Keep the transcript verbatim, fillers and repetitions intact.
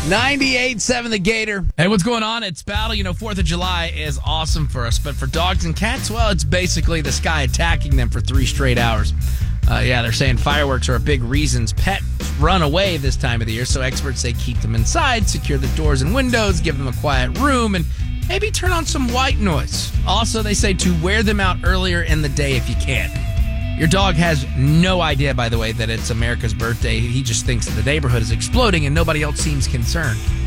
ninety-eight point seven The Gator. Hey, what's going on? It's Battle. You know, fourth of July is awesome for us, but for dogs and cats, well, it's basically the sky attacking them for three straight hours. Uh, yeah, they're saying fireworks are a big reasons pets run away this time of the year, so experts say keep them inside, secure the doors and windows, give them a quiet room, and maybe turn on some white noise. Also, they say to wear them out earlier in the day if you can. Your dog has no idea, by the way, that it's America's birthday. He just thinks the neighborhood is exploding and nobody else seems concerned.